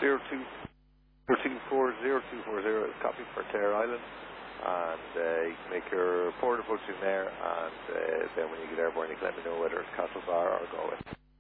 0240 is copy for Terre Island, and you can make your port approach in there, and then when you get airborne you can let me know whether it's Castlebar or Galway.